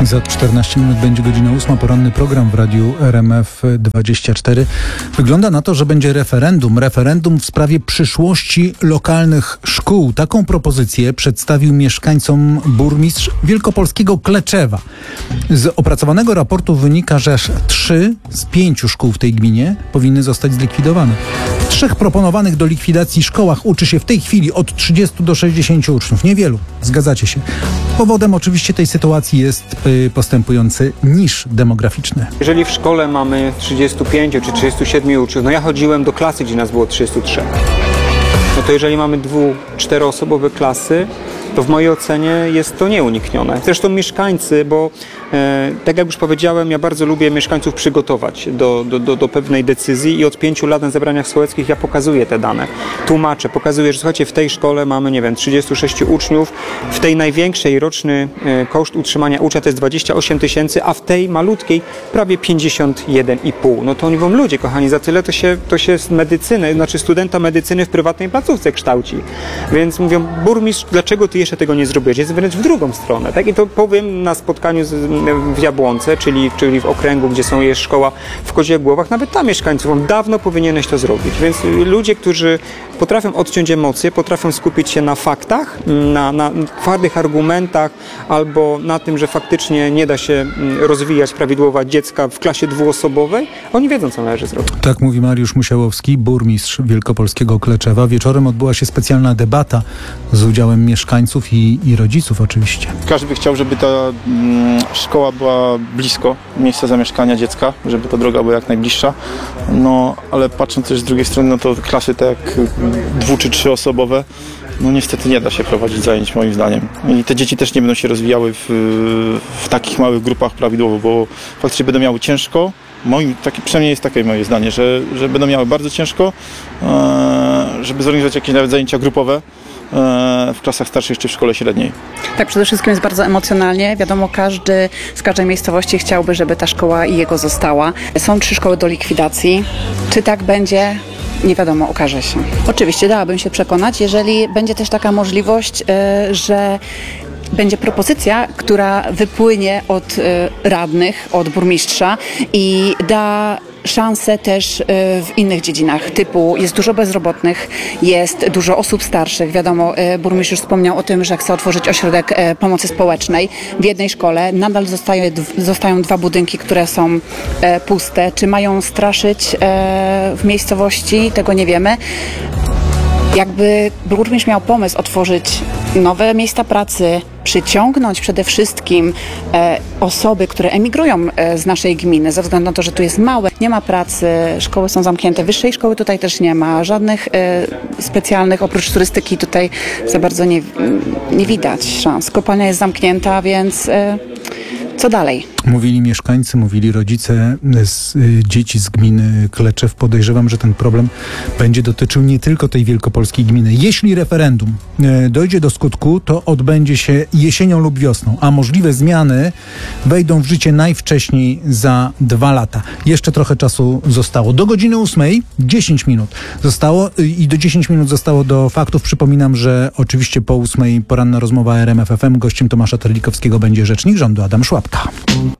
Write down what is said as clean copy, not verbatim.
Za 14 minut będzie godzina 8. Poranny program w radiu RMF24. Wygląda na to, że będzie referendum w sprawie przyszłości lokalnych szkół. Taką propozycję przedstawił mieszkańcom burmistrz wielkopolskiego Kleczewa. Z opracowanego raportu wynika, że aż 3 z 5 szkół w tej gminie powinny zostać zlikwidowane. W 3 proponowanych do likwidacji szkołach uczy się w tej chwili od 30 do 60 uczniów. Niewielu, zgadzacie się. Powodem oczywiście tej sytuacji jest postępujący niż demograficzny. Jeżeli w szkole mamy 35 czy 37 uczniów, ja chodziłem do klasy, gdzie nas było 33. No to jeżeli mamy 2-4-osobowe klasy, to w mojej ocenie jest to nieuniknione. Zresztą mieszkańcy, bo tak jak już powiedziałem, ja bardzo lubię mieszkańców przygotować do pewnej decyzji i od 5 lat na zebraniach sołeckich ja pokazuję te dane. Tłumaczę, pokazuję, że słuchajcie, w tej szkole mamy, 36 uczniów, w tej największej roczny koszt utrzymania ucznia to jest 28 000, a w tej malutkiej prawie 51,5. No to oni mówią, ludzie kochani, za tyle to się z medycyny, studenta medycyny w prywatnej placówce kształci. Więc mówią, burmistrz, dlaczego ty jeszcze tego nie zrobiłeś? Jest wręcz w drugą stronę, tak? I to powiem na spotkaniu w Jabłonce, czyli w okręgu, gdzie jest szkoła w Koziegłowach, nawet tam mieszkańców, dawno powinieneś to zrobić. Więc ludzie, którzy potrafią odciąć emocje, potrafią skupić się na faktach, na twardych argumentach albo na tym, że faktycznie nie da się rozwijać prawidłowo dziecka w klasie 2-osobowej, oni wiedzą, co należy zrobić. Tak mówi Mariusz Musiałowski, burmistrz wielkopolskiego Kleczewa. Wieczorem odbyła się specjalna debata z udziałem mieszkańców i rodziców oczywiście. Każdy by chciał, żeby ta szkoła była blisko miejsca zamieszkania dziecka, żeby ta droga była jak najbliższa. Ale patrząc też z drugiej strony, to klasy te jak 2- czy 3-osobowe, niestety nie da się prowadzić zajęć moim zdaniem. I te dzieci też nie będą się rozwijały w takich małych grupach prawidłowo, bo faktycznie będą miały ciężko. Przynajmniej jest takie moje zdanie, że będą miały bardzo ciężko, żeby zorganizować jakieś nawet zajęcia grupowe w klasach starszych czy w szkole średniej. Tak, przede wszystkim jest bardzo emocjonalnie. Wiadomo, każdy z każdej miejscowości chciałby, żeby ta szkoła i jego została. Są 3 szkoły do likwidacji. Czy tak będzie? Nie wiadomo, okaże się. Oczywiście dałabym się przekonać, jeżeli będzie też taka możliwość, że będzie propozycja, która wypłynie od radnych, od burmistrza i da szansę też w innych dziedzinach, typu jest dużo bezrobotnych, jest dużo osób starszych. Wiadomo, burmistrz już wspomniał o tym, że chce otworzyć ośrodek pomocy społecznej w jednej szkole. Nadal zostają 2 budynki, które są puste. Czy mają straszyć w miejscowości? Tego nie wiemy. Jakby burmistrz miał pomysł otworzyć nowe miejsca pracy, przyciągnąć przede wszystkim osoby, które emigrują z naszej gminy, ze względu na to, że tu jest małe, nie ma pracy, szkoły są zamknięte, wyższej szkoły tutaj też nie ma, żadnych specjalnych, oprócz turystyki tutaj za bardzo nie widać szans. Kopalnia jest zamknięta, więc co dalej? Mówili mieszkańcy, mówili rodzice dzieci z gminy Kleczew. Podejrzewam, że ten problem będzie dotyczył nie tylko tej wielkopolskiej gminy. Jeśli referendum dojdzie do skutku, to odbędzie się jesienią lub wiosną, a możliwe zmiany wejdą w życie najwcześniej za 2 lata. Jeszcze trochę czasu zostało. Do godziny 8 10 minut zostało i do 10 minut zostało do faktów. Przypominam, że oczywiście po 8 poranna rozmowa RMF FM. Gościem Tomasza Terlikowskiego będzie rzecznik rządu Adam Szłapka.